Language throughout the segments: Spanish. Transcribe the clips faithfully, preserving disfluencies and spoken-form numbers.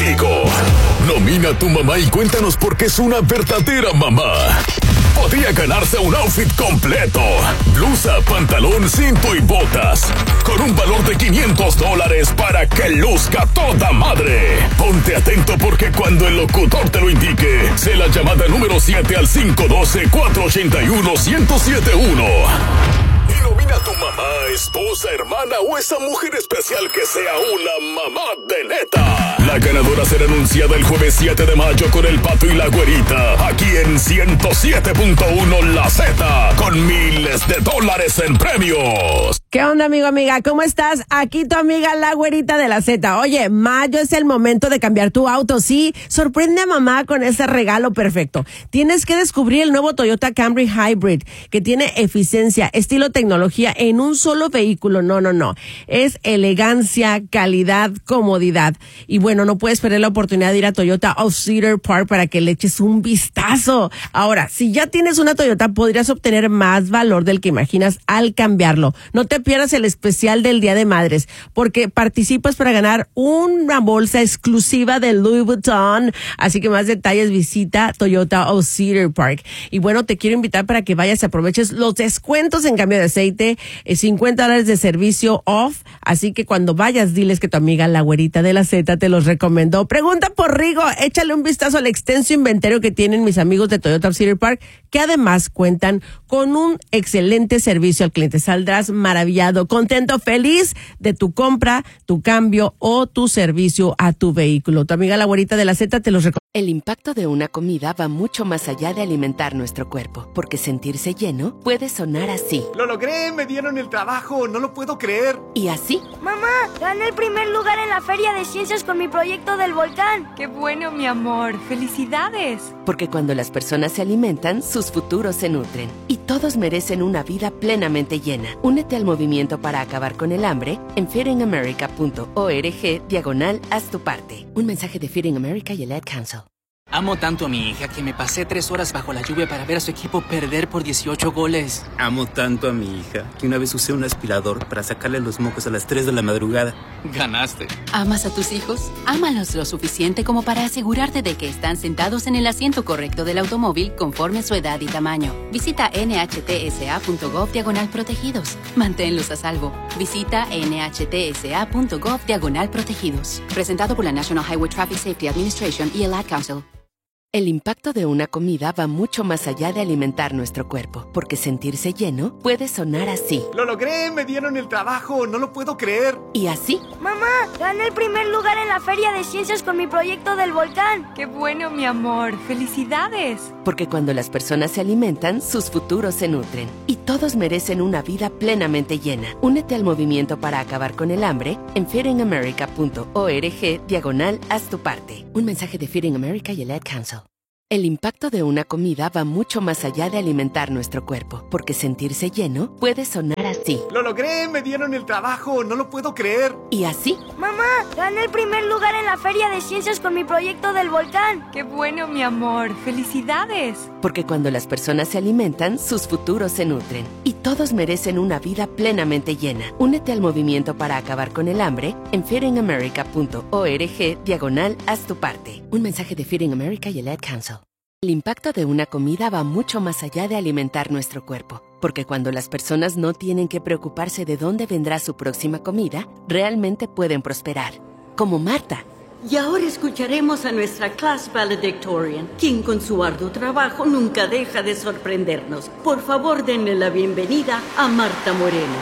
contigo. Nomina a tu mamá y cuéntanos por qué es una verdadera mamá. Podría ganarse un outfit completo, blusa, pantalón, cinto y botas, con un valor de quinientos dólares para que luzca toda madre. Ponte atento porque cuando el locutor te lo indique, sé la llamada número siete al cinco uno dos, cuatro ocho uno, uno cero siete uno. Y nomina a tu mamá, esposa, hermana o esa mujer especial que sea una mamá de neta. La ganadora será anunciada el jueves siete de mayo con el Pato y la Güerita, aquí en ciento siete punto uno La Z, con miles de dólares en premios. ¿Qué onda, amigo, amiga? ¿Cómo estás? Aquí tu amiga la Güerita de la Z. Oye, mayo es el momento de cambiar tu auto, ¿sí? Sorprende a mamá con ese regalo perfecto. Tienes que descubrir el nuevo Toyota Camry Hybrid, que tiene eficiencia, estilo, tecnología en un solo vehículo. No, no, no. Es elegancia, calidad, comodidad. Y bueno, no puedes perder la oportunidad de ir a Toyota of Cedar Park para que le eches un vistazo. Ahora, si ya tienes una Toyota, podrías obtener más valor del que imaginas al cambiarlo. No te pierdas el especial del Día de Madres, porque participas para ganar una bolsa exclusiva de Louis Vuitton. Así que más detalles, visita Toyota of Cedar Park. Y bueno, te quiero invitar para que vayas y aproveches los descuentos en cambio de aceite, eh, cincuenta dólares de servicio off. Así que cuando vayas, diles que tu amiga la Güerita de la Z te los recomendó. Pregunta por Rigo, échale un vistazo al extenso inventario que tienen mis amigos de Toyota of Cedar Park, que además cuentan con un excelente servicio al cliente. Saldrás maravillado, contento, feliz de tu compra, tu cambio o tu servicio a tu vehículo. Tu amiga la Güerita de la Z te los recomienda. El impacto de una comida va mucho más allá de alimentar nuestro cuerpo, porque sentirse lleno puede sonar así. ¡Lo logré! ¡Me dieron el trabajo! ¡No lo puedo creer! Y así. ¡Mamá! ¡Gané el primer lugar en la Feria de Ciencias con mi proyecto del volcán! ¡Qué bueno, mi amor! ¡Felicidades! Porque cuando las personas se alimentan, sus futuros se nutren. Y todos merecen una vida plenamente llena. Únete al movimiento para acabar con el hambre en feeding america punto org diagonal haz tu parte. Un mensaje de Feeding America y el Ad Council. Amo tanto a mi hija que me pasé tres horas bajo la lluvia para ver a su equipo perder por dieciocho goles. Amo tanto a mi hija que una vez usé un aspirador para sacarle los mocos a las tres de la madrugada. Ganaste. ¿Amas a tus hijos? Ámalos lo suficiente como para asegurarte de que están sentados en el asiento correcto del automóvil conforme a su edad y tamaño. Visita nhtsa.gov diagonal protegidos. Manténlos a salvo. Visita nhtsa.gov diagonal protegidos. Presentado por la National Highway Traffic Safety Administration y el Ad Council. El impacto de una comida va mucho más allá de alimentar nuestro cuerpo, porque sentirse lleno puede sonar así. ¡Lo logré! ¡Me dieron el trabajo! ¡No lo puedo creer! Y así. ¡Mamá! ¡Gané el primer lugar en la Feria de Ciencias con mi proyecto del volcán! ¡Qué bueno, mi amor! ¡Felicidades! Porque cuando las personas se alimentan, sus futuros se nutren. Y todos merecen una vida plenamente llena. Únete al movimiento para acabar con el hambre en feeding america punto org diagonal haz tu parte. Un mensaje de Feeding America y el Ad Council. El impacto de una comida va mucho más allá de alimentar nuestro cuerpo, porque sentirse lleno puede sonar así. ¡Lo logré! ¡Me dieron el trabajo! ¡No lo puedo creer! Y así. ¡Mamá! ¡Gané el primer lugar en la Feria de Ciencias con mi proyecto del volcán! ¡Qué bueno, mi amor! ¡Felicidades! Porque cuando las personas se alimentan, sus futuros se nutren. Y todos merecen una vida plenamente llena. Únete al movimiento para acabar con el hambre en feeding america punto org diagonal haz tu parte. Un mensaje de Feeding America y el Ad Council. El impacto de una comida va mucho más allá de alimentar nuestro cuerpo, porque cuando las personas no tienen que preocuparse de dónde vendrá su próxima comida, realmente pueden prosperar. Como Marta. Y ahora escucharemos a nuestra class valedictorian, quien con su arduo trabajo nunca deja de sorprendernos. Por favor, denle la bienvenida a Marta Moreno.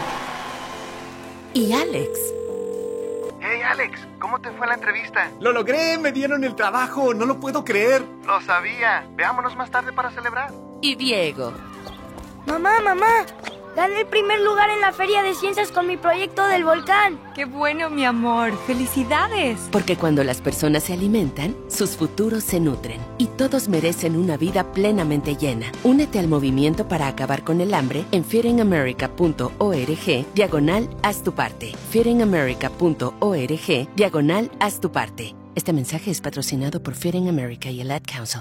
Y Alex. Hey, Alex, ¿cómo te fue la entrevista? ¡Lo logré! ¡Me dieron el trabajo! ¡No lo puedo creer! Lo sabía. Veámonos más tarde para celebrar. Y Diego. ¡Mamá, mamá! ¡Gané el primer lugar en la Feria de Ciencias con mi proyecto del volcán! ¡Qué bueno, mi amor! ¡Felicidades! Porque cuando las personas se alimentan, sus futuros se nutren. Y todos merecen una vida plenamente llena. Únete al movimiento para acabar con el hambre en feeding america punto org diagonal haz tu parte. feeding america punto org diagonal haz tu parte. Este mensaje es patrocinado por Feeding America y el Ad Council.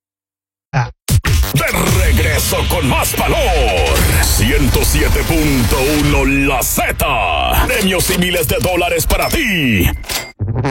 De regreso con más valor. ciento siete punto uno La Z. Premios y miles de dólares para ti.